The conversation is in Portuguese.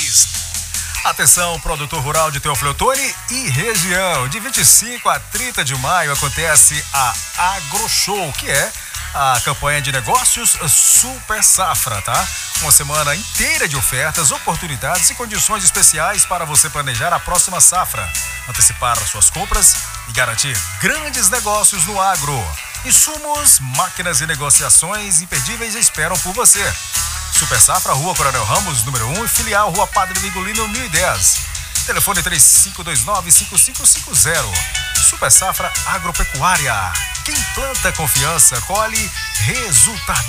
Lages. Atenção, produtor rural de Teófilo Otoni e região. De 25 a 30 de maio acontece a AgroShow, que é a campanha de negócios Super Safra, tá? Uma semana inteira de ofertas, oportunidades e condições especiais para você planejar a próxima safra, antecipar suas compras e garantir grandes negócios no agro. Insumos, máquinas e negociações imperdíveis esperam por você. Super Safra, Rua Coronel Ramos, número 1, e filial Rua Padre Vigolino, 1010. Telefone 3529-5550. Super Safra Agropecuária. Quem planta confiança, colhe resultado.